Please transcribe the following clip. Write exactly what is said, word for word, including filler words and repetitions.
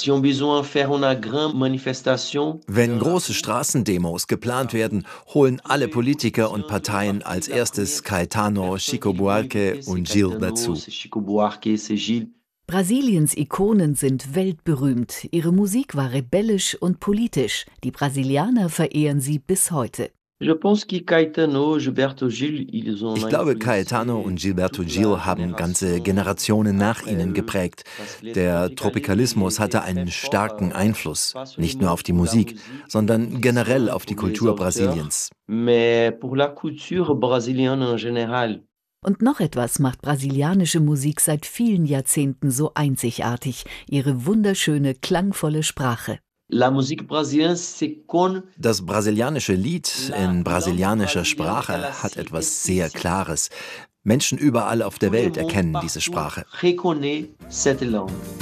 Wenn große Straßendemos geplant werden, holen alle Politiker und Parteien als erstes Caetano, Chico Buarque und Gil dazu. Brasiliens Ikonen sind weltberühmt. Ihre Musik war rebellisch und politisch. Die Brasilianer verehren sie bis heute. Ich glaube, Caetano und Gilberto Gil haben ganze Generationen nach ihnen geprägt. Der Tropicalismus hatte einen starken Einfluss, nicht nur auf die Musik, sondern generell auf die Kultur Brasiliens. Und noch etwas macht brasilianische Musik seit vielen Jahrzehnten so einzigartig: ihre wunderschöne, klangvolle Sprache. Das brasilianische Lied in brasilianischer Sprache hat etwas sehr Klares. Menschen überall auf der Welt erkennen diese Sprache.